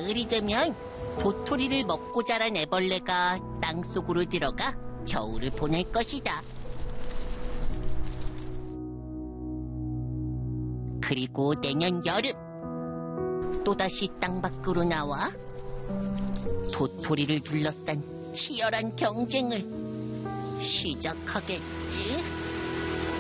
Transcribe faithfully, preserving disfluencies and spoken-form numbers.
가을이 되면 도토리를 먹고 자란 애벌레가 땅속으로 들어가 겨울을 보낼 것이다. 그리고 내년 여름 또다시 땅 밖으로 나와 도토리를 둘러싼 치열한 경쟁을 시작하겠지.